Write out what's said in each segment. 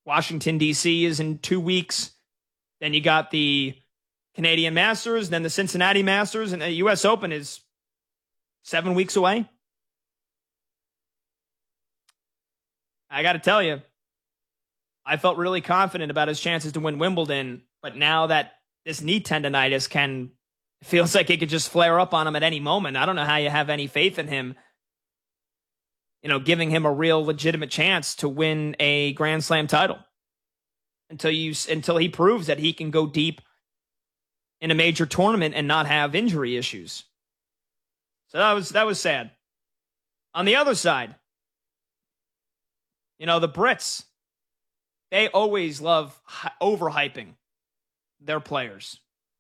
Washington, D.C. is in 2 weeks. Then you got the Canadian Masters, then the Cincinnati Masters, and the U.S. Open is 7 weeks away. I got to tell you, I felt really confident about his chances to win Wimbledon, but now that this knee tendonitis feels like it could just flare up on him at any moment. I don't know how you have any faith in him, giving him a real legitimate chance to win a Grand Slam title until he proves that he can go deep in a major tournament and not have injury issues. So that was sad. On the other side, the Brits, they always love overhyping their players.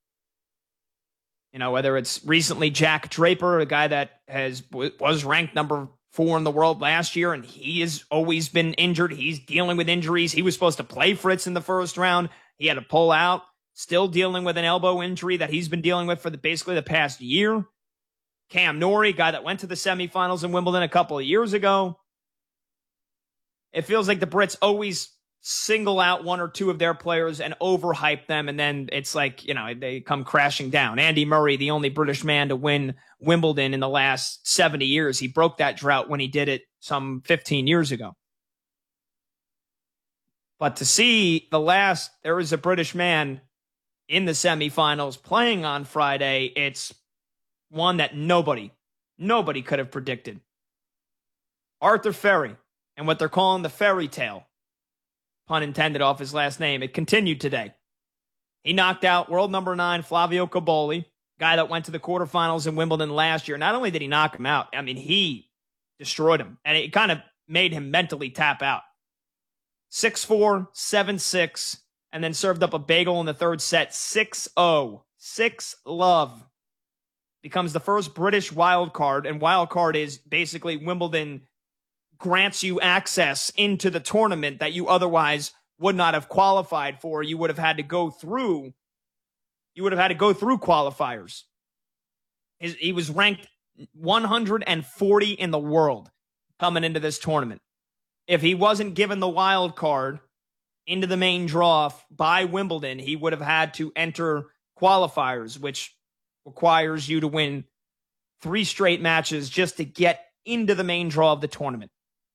Whether it's recently Jack Draper, a guy that was ranked number 4 in the world last year, and he has always been injured. He's dealing with injuries. He was supposed to play Fritz in the first round. He had to pull out, still dealing with an elbow injury that he's been dealing with for basically the past year. Cam Norrie, guy that went to the semifinals in Wimbledon a couple of years ago. It feels like the Brits always single out one or two of their players and overhype them, and then it's like, they come crashing down. Andy Murray, the only British man to win Wimbledon in the last 70 years. He broke that drought when he did it some 15 years ago. But to see there was a British man in the semifinals playing on Friday, it's one that nobody could have predicted. Arthur Ferry, and what they're calling the fairy tale, pun intended off his last name, it continued today. He knocked out world number 9 Flavio Cobolli, guy that went to the quarterfinals in Wimbledon last year. Not only did he knock him out, he destroyed him, and it kind of made him mentally tap out. 6-4, 7-6, and then served up a bagel in the third set, 6-0. 6-love. Becomes the first British wild card, and wild card is basically Wimbledon grants you access into the tournament that you otherwise would not have qualified for. You would have had to go through qualifiers. He was ranked 140 in the world coming into this tournament. If he wasn't given the wild card into the main draw by Wimbledon, he would have had to enter qualifiers, which requires you to win 3 straight matches just to get into the main draw of the tournament.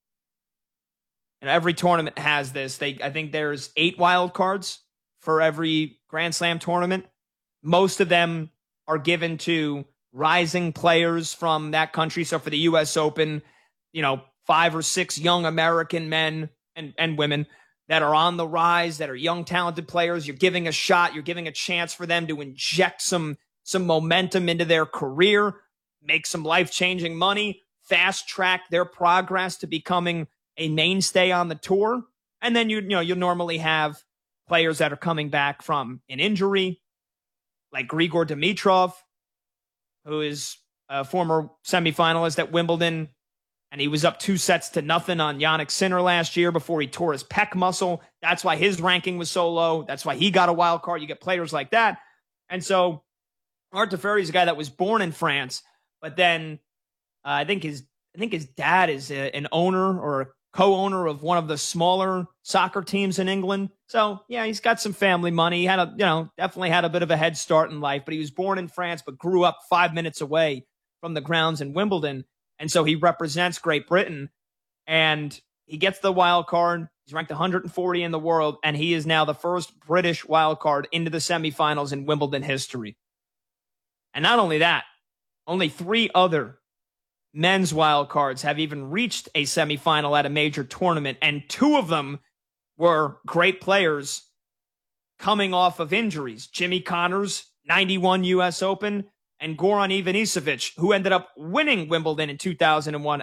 And every tournament has this. I think there's 8 wild cards for every Grand Slam tournament. Most of them are given to rising players from that country. So for the U.S. Open, 5 or 6 young American men and women that are on the rise, that are young, talented players. You're giving a shot. You're giving a chance for them to inject some momentum into their career, make some life-changing money, fast-track their progress to becoming a mainstay on the tour. And then you normally have players that are coming back from an injury, like Grigor Dimitrov, who is a former semifinalist at Wimbledon, and he was up 2-0 on Jannik Sinner last year before he tore his pec muscle. That's why his ranking was so low. That's why he got a wild card. You get players like that. And so Arthur Ferry is a guy that was born in France, but then I think his dad is an owner or a co-owner of one of the smaller soccer teams in England. So yeah, he's got some family money. He had definitely had a bit of a head start in life, but he was born in France, but grew up 5 minutes away from the grounds in Wimbledon. And so he represents Great Britain, and he gets the wild card. He's ranked 140 in the world, and he is now the first British wild card into the semifinals in Wimbledon history. And not only that, only 3 other men's wild cards have even reached a semifinal at a major tournament, and 2 of them were great players coming off of injuries. Jimmy Connors, 91 U.S. Open, and Goran Ivanisevic, who ended up winning Wimbledon in 2001